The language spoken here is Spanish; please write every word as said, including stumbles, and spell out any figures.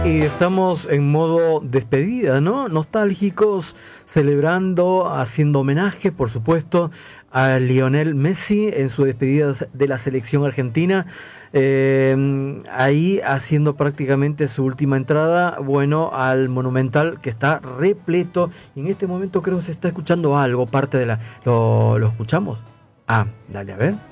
Y estamos en modo despedida, ¿no? Nostálgicos, celebrando, haciendo homenaje, por supuesto, a Lionel Messi en su despedida de la selección argentina. Eh, ahí haciendo prácticamente su última entrada, bueno, al Monumental, que está repleto. Y en este momento creo que se está escuchando algo, parte de la... ¿Lo, lo escuchamos? Ah, dale, a ver.